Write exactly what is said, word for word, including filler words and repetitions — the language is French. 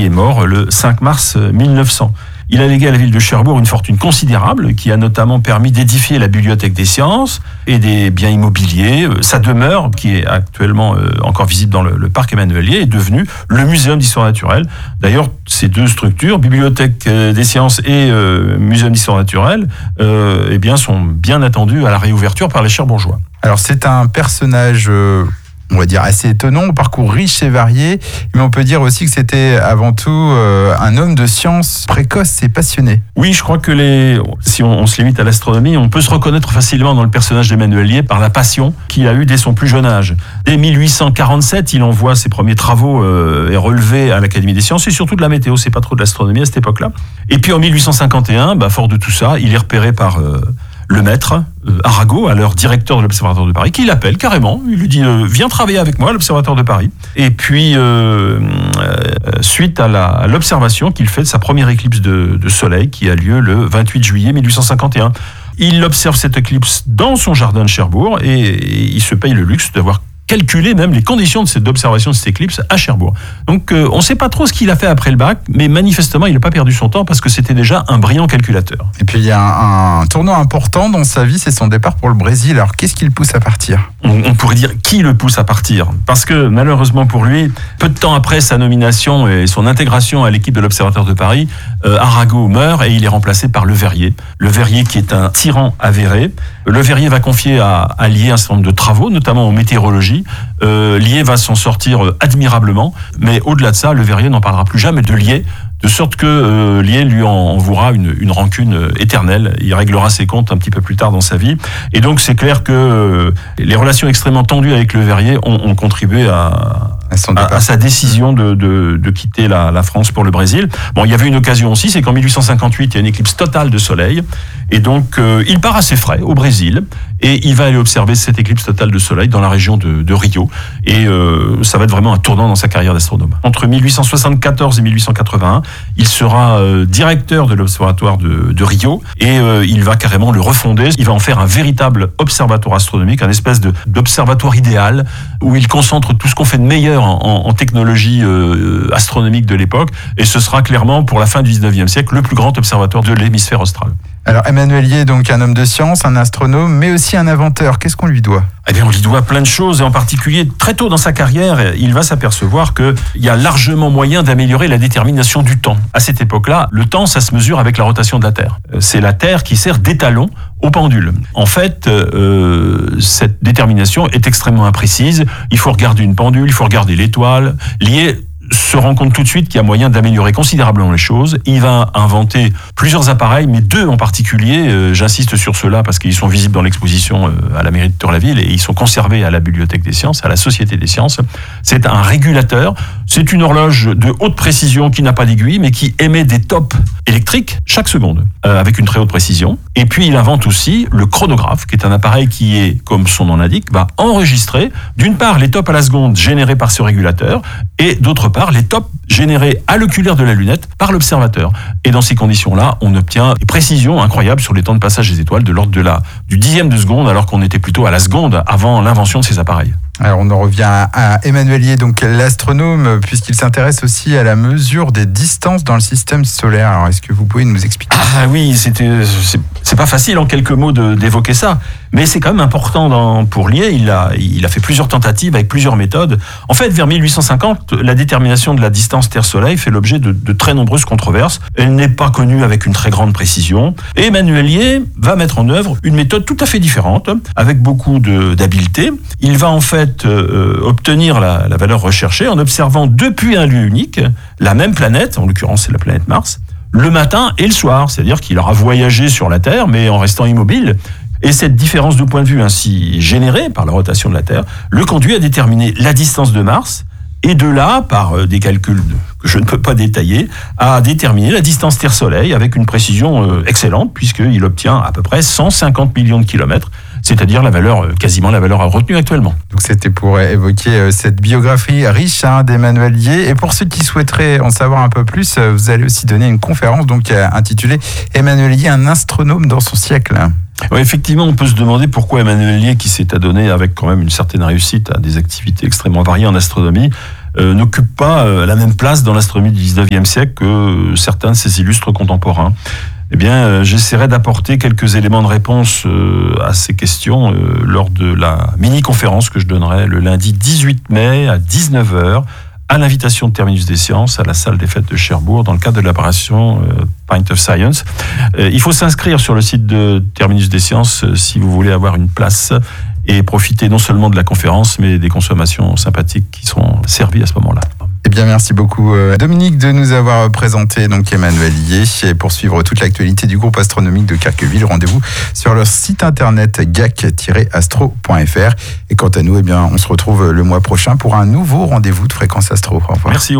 Lié est mort le cinq mars mille neuf cents. Il a légué à la ville de Cherbourg une fortune considérable qui a notamment permis d'édifier la Bibliothèque des sciences et des biens immobiliers. Sa demeure, qui est actuellement encore visible dans le, le parc Emmanuel Lié, est devenue le Muséum d'histoire naturelle. D'ailleurs, ces deux structures, Bibliothèque des sciences et euh, Muséum d'histoire naturelle, euh, eh bien, sont bien attendues à la réouverture par les Cherbourgeois. Alors, c'est un personnage... Euh... on va dire assez étonnant, au parcours riche et varié, mais on peut dire aussi que c'était avant tout euh, un homme de science précoce et passionné. Oui, je crois que les, si on, on se limite à l'astronomie, on peut se reconnaître facilement dans le personnage d'Emmanuel Lié par la passion qu'il a eue dès son plus jeune âge. Dès mille huit cent quarante-sept, il envoie ses premiers travaux euh, et relevés à l'Académie des sciences, et surtout de la météo, c'est pas trop de l'astronomie à cette époque-là. Et puis en mille huit cent cinquante et un, bah, fort de tout ça, il est repéré par... Euh, le maître, euh, Arago, alors directeur de l'Observatoire de Paris, qui l'appelle carrément. Il lui dit euh, « Viens travailler avec moi à l'Observatoire de Paris ». Et puis, euh, euh, suite à, la, à l'observation qu'il fait de sa première éclipse de, de soleil, qui a lieu le vingt-huit juillet mille huit cent cinquante et un. Il observe cette éclipse dans son jardin de Cherbourg et, et il se paye le luxe d'avoir calculer même les conditions de cette observation de cette éclipse à Cherbourg. Donc euh, on ne sait pas trop ce qu'il a fait après le bac, mais manifestement il n'a pas perdu son temps parce que c'était déjà un brillant calculateur. Et puis il y a un, un tournant important dans sa vie, c'est son départ pour le Brésil. Alors qu'est-ce qui le pousse à partir ? on, on pourrait dire qui le pousse à partir, parce que malheureusement pour lui, peu de temps après sa nomination et son intégration à l'équipe de l'Observatoire de Paris, euh, Arago meurt et il est remplacé par Le Verrier. Le Verrier qui est un tyran avéré. Le Verrier va confier à, à Lié un certain nombre de travaux, notamment en météorologie. Euh, Lié va s'en sortir euh, admirablement, mais au-delà de ça, Le Verrier n'en parlera plus jamais de Lié, de sorte que euh, Lié lui en, en vouera une, une rancune euh, éternelle. Il réglera ses comptes un petit peu plus tard dans sa vie. Et donc c'est clair que euh, les relations extrêmement tendues avec Le Verrier ont, ont contribué à, à, à, à sa décision de, de, de quitter la, la France pour le Brésil. Bon, il y avait une occasion aussi, c'est qu'en mille huit cent cinquante-huit, il y a une éclipse totale de soleil. Et donc, euh, il part à ses frais au Brésil et il va aller observer cette éclipse totale de soleil dans la région de, de Rio. Et euh, ça va être vraiment un tournant dans sa carrière d'astronome. Entre mille huit cent soixante-quatorze et mille huit cent quatre-vingt-un, il sera euh, directeur de l'observatoire de, de Rio et euh, il va carrément le refonder. Il va en faire un véritable observatoire astronomique, un espèce de, d'observatoire idéal où il concentre tout ce qu'on fait de meilleur en, en, en technologie euh, astronomique de l'époque. Et ce sera clairement, pour la fin du dix-neuvième siècle, le plus grand observatoire de l'hémisphère austral. Alors Emmanuel Lié, donc un homme de science, un astronome, mais aussi un inventeur. Qu'est-ce qu'on lui doit ? Eh bien, on lui doit plein de choses, et en particulier, très tôt dans sa carrière, il va s'apercevoir qu'il y a largement moyen d'améliorer la détermination du temps. À cette époque-là, le temps, ça se mesure avec la rotation de la Terre. C'est la Terre qui sert d'étalon au pendule. En fait, euh, cette détermination est extrêmement imprécise. Il faut regarder une pendule, il faut regarder l'étoile. Lié se rend compte tout de suite qu'il y a moyen d'améliorer considérablement les choses. Il va inventer plusieurs appareils, mais deux en particulier. Euh, j'insiste sur ceux-là parce qu'ils sont visibles dans l'exposition euh, à la mairie de Tour-la-Ville et ils sont conservés à la Bibliothèque des sciences, à la Société des sciences. C'est un régulateur. C'est une horloge de haute précision qui n'a pas d'aiguille, mais qui émet des tops électriques chaque seconde, euh, avec une très haute précision. Et puis, il invente aussi le chronographe, qui est un appareil qui est, comme son nom l'indique, va enregistrer, d'une part, les tops à la seconde générés par ce régulateur, et d'autre part, les tops générés à l'oculaire de la lunette par l'observateur. Et dans ces conditions-là, on obtient des précisions incroyables sur les temps de passage des étoiles de l'ordre de la, du dixième de seconde, alors qu'on était plutôt à la seconde avant l'invention de ces appareils. Alors on en revient à Emmanuel Lié, donc l'astronome, puisqu'il s'intéresse aussi à la mesure des distances dans le système solaire. Alors est-ce que vous pouvez nous expliquer ? Ah oui, c'était, c'est, c'est pas facile en quelques mots de, d'évoquer ça, mais c'est quand même important dans, pour Lié. Il a, il a fait plusieurs tentatives avec plusieurs méthodes. En fait, vers mille huit cent cinquante, la détermination de la distance Terre-Soleil fait l'objet de, de très nombreuses controverses. Elle n'est pas connue avec une très grande précision. Et Emmanuel Lié va mettre en œuvre une méthode tout à fait différente, avec beaucoup de, d'habileté. Il va en fait Euh, obtenir la, la valeur recherchée en observant depuis un lieu unique la même planète, en l'occurrence c'est la planète Mars, le matin et le soir. C'est-à-dire qu'il aura voyagé sur la Terre, mais en restant immobile. Et cette différence de point de vue ainsi générée par la rotation de la Terre le conduit à déterminer la distance de Mars, et de là, par euh, des calculs que je ne peux pas détailler, à déterminer la distance Terre-Soleil avec une précision euh, excellente, puisqu'il obtient à peu près cent cinquante millions de kilomètres, c'est-à-dire la valeur, euh, quasiment la valeur retenue actuellement. Donc c'était pour évoquer euh, cette biographie riche hein, d'Emmanuel Lié. Et pour ceux qui souhaiteraient en savoir un peu plus, euh, vous allez aussi donner une conférence donc, euh, intitulée « Emmanuel Lié, un astronome dans son siècle ». Oui, effectivement, on peut se demander pourquoi Emmanuel Lié, qui s'est adonné avec quand même une certaine réussite à des activités extrêmement variées en astronomie, euh, n'occupe pas euh, la même place dans l'astronomie du dix-neuvième siècle que euh, certains de ses illustres contemporains. Eh bien, euh, j'essaierai d'apporter quelques éléments de réponse euh, à ces questions euh, lors de la mini-conférence que je donnerai le lundi dix-huit mai à dix-neuf heures à l'invitation de Terminus des Sciences à la salle des fêtes de Cherbourg dans le cadre de l'opération euh, Pint of Science. Euh, il faut s'inscrire sur le site de Terminus des Sciences euh, si vous voulez avoir une place et profiter non seulement de la conférence mais des consommations sympathiques qui sont servies à ce moment-là. Eh bien, merci beaucoup Dominique de nous avoir présenté donc Emmanuel Yé. Et pour suivre toute l'actualité du groupe astronomique de Carqueville, rendez-vous sur leur site internet g a c tiret astro point f r. Et quant à nous, eh bien, on se retrouve le mois prochain pour un nouveau rendez-vous de Fréquence Astro. Au revoir. Merci.